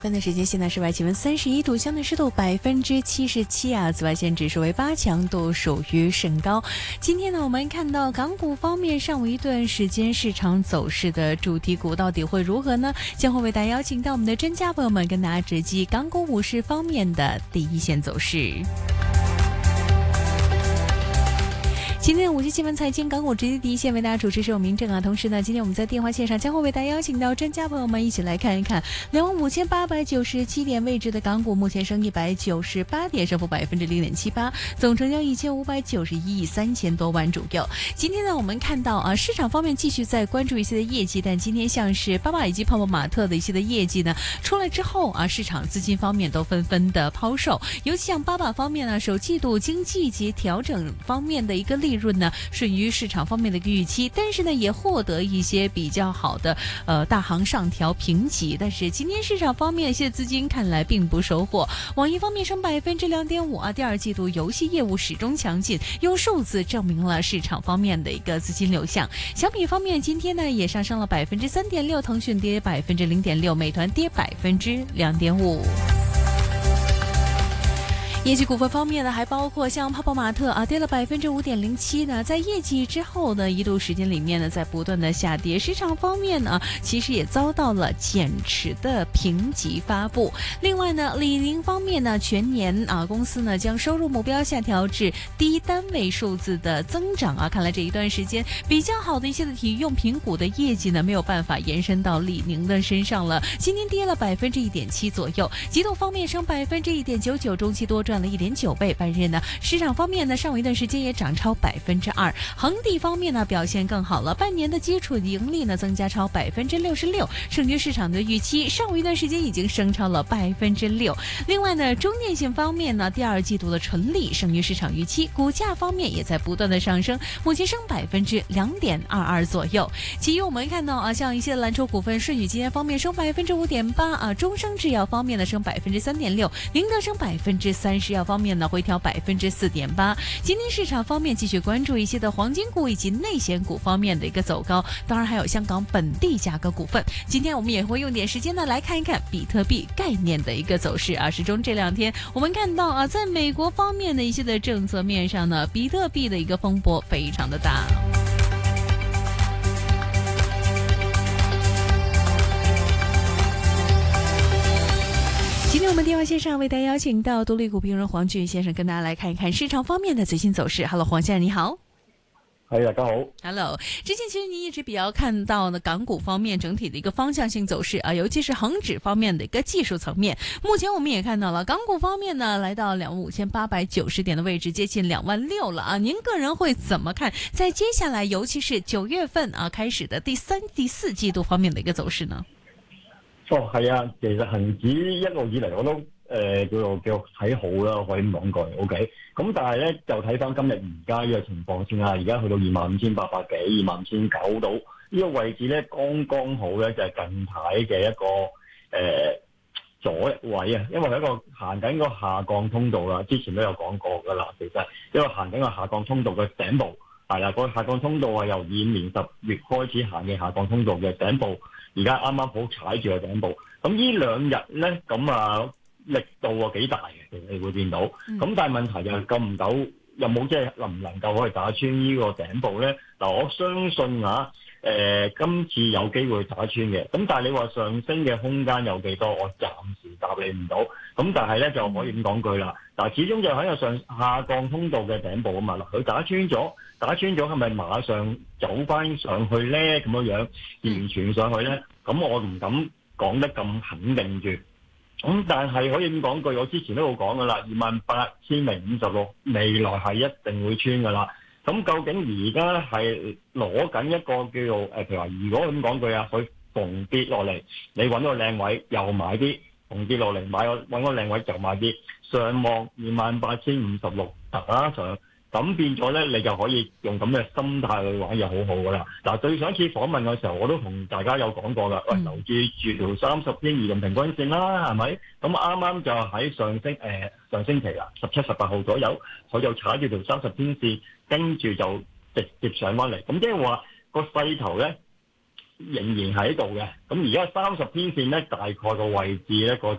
分的时间现在是外气温31度，相对湿度77%啊，紫外线指数为8，强度属于甚高。今天呢，我们看到港股方面上午一段时间市场走势的主题股到底会如何呢？将会为大家邀请到我们的专家朋友们跟大家直击港股股市方面的第一线走势。今天的午间新闻财经港股直击第一线为大家主持是我明正啊，同时呢，今天我们在电话线上将会为大家邀请到专家朋友们一起来看一看25897点位置的港股，目前升198点，升幅0.78%，总成交1591亿3000多万左右。今天呢，我们看到啊，市场方面继续在关注一些的业绩，但今天像是巴巴以及泡泡玛特的一些的业绩呢出来之后啊，市场资金方面都纷纷的抛售，尤其像巴巴方面呢，首季度经济及调整方面的一个利润呢顺于市场方面的一个预期，但是呢也获得一些比较好的大行上调评级，但是今天市场方面一些资金看来并不收获。网易方面升2.5%啊，第二季度游戏业务始终强劲，用数字证明了市场方面的一个资金流向。小米方面今天呢也上升了3.6%，腾讯跌0.6%，美团跌2.5%。业绩股份方面呢，还包括像泡泡玛特啊，跌了5.07%呢，在业绩之后呢，一度时间里面呢，在不断的下跌。市场方面呢，其实也遭到了减持的评级发布。另外呢，李宁方面呢，全年啊，公司呢将收入目标下调至低单位数字的增长啊。看来这一段时间比较好的一些的体育用品股的业绩呢，没有办法延伸到李宁的身上了。今天跌了1.7%左右。极度方面升1.99%，中期多赚了1.9倍。半日呢，市场方面呢，上午一段时间也涨超2%。恒地方面呢，表现更好了，半年的基础盈利呢增加超66%，胜于市场的预期。上午一段时间已经升超了6%。另外呢，中电信方面呢，第二季度的纯利胜于市场预期，股价方面也在不断的上升，目前升2.22%左右。其余我们看到啊，像一些蓝筹股份，舜宇今天方面升5.8%啊，中生制药方面呢升3.6%，宁德升3%。制药方面呢回调4.8%。今天市场方面继续关注一些的黄金股以及内险股方面的一个走高，当然还有香港本地价格股份。今天我们也会用点时间呢来看一看比特币概念的一个走势啊。始终这两天我们看到啊，在美国方面的一些的政策面上呢，比特币的一个风波非常的大。今天我们电话线上为大家邀请到独立股评人黄俊先生，跟大家来看一看市场方面的最新走势。Hello， 黄先生你好。 大家好。 Hello， 之前其实你一直比较看到呢港股方面整体的一个方向性走势啊，尤其是恒指方面的一个技术层面。目前我们也看到了港股方面呢，来到25890点的位置，接近26000了啊。您个人会怎么看在接下来，尤其是9月份啊开始的第3、第4季度方面的一个走势呢？ 係啊，其實恒指一路以嚟我都叫做睇好啦，可以咁講句 ，OK。咁但係咧就睇翻今日而家呢個情況先啦，而家去到25800幾、25900到呢個位置咧，剛剛好咧就係近排嘅一個阻力位啊，因為係一個行緊個下降通道啦，之前都有講過噶啦，其實因為行緊個下降通道嘅頂部係啦，個下降通道係由20年10月開始行嘅下降通道嘅頂部。而家啱啱好踩住個頂部，咁呢兩日咧，咁啊力度啊幾大嘅，其實你會見到。咁但係問題就係夠唔夠，有冇即係能唔能夠可以打穿呢個頂部咧？嗱，我相信啊，今次有機會打穿嘅。咁但係你話上升嘅空間有幾多？我暫時答你唔到。咁但係咧就可以咁講句啦。嗱，始終就喺個下降通道嘅頂部啊嘛。嗱，佢打穿咗係咪馬上走翻上去咧？咁樣完全上去咧？咁我唔敢講得咁肯定住。咁但係可以咁講句，我之前都有講噶啦，28056未來係一定會穿噶啦。咁究竟而家係攞緊一個叫做譬如話，如果咁講句啊，佢逢跌落嚟，你揾個靚位又買啲，逢跌落嚟揾個靚位就買啲，上望28056啦上。咁變咗咧，你就可以用咁嘅心態去玩，又好好噶啦。嗱，對上一次訪問嘅時候，我都同大家有講過啦。喂，留住條30天移動平均線啦，係咪？咁啱啱就喺上星期啦，17、18號左右，佢就踩住條30天線，跟住就直接上翻嚟。咁即係話個勢頭咧， 仍然喺度嘅。咁而家30天線咧，大概個位置咧個